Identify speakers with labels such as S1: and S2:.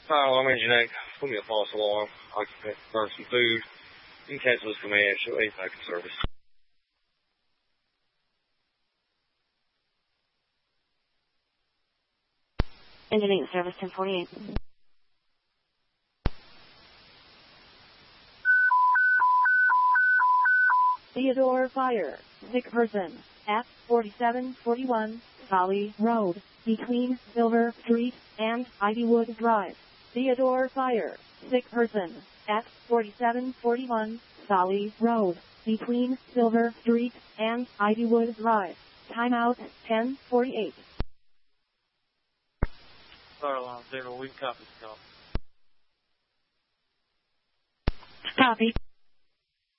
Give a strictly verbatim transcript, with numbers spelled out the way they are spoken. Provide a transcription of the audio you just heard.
S1: Fire alarm engine eight. Put me a false alarm. Occupant burn some food. You can cancel this command. Show eight back in service.
S2: Engine eight service ten forty-eight.
S3: Theodore Fire. Sick person at forty-seven forty-one Solly Road, between Silver Street and Ivywood Drive. Theodore Fire. Sick person at forty-seven forty-one Solly Road, between Silver Street and Ivywood Drive. Timeout ten forty-eight.
S4: Fire alarm zero, we copy the call.
S3: Copy.